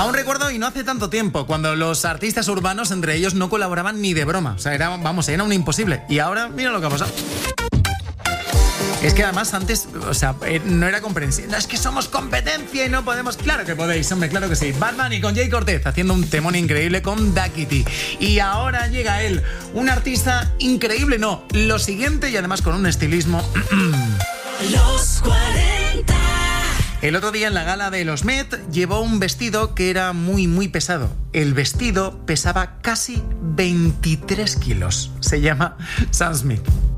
Aún recuerdo, y no hace tanto tiempo, cuando los artistas urbanos entre ellos no colaboraban ni de broma. O sea, era un imposible. Y ahora, mira lo que ha pasado. Es que además antes, no era comprensible. No, es que somos competencia y no podemos. Claro que podéis, hombre, claro que sí. Bad Bunny con Jay Cortez haciendo un temón increíble con Daquiti. Y ahora llega él, un artista increíble, no, lo siguiente, y además con un estilismo. Los 40. El otro día en la gala de los Met llevó un vestido que era muy, muy pesado. El vestido pesaba casi 23 kilos. Se llama Sam Smith.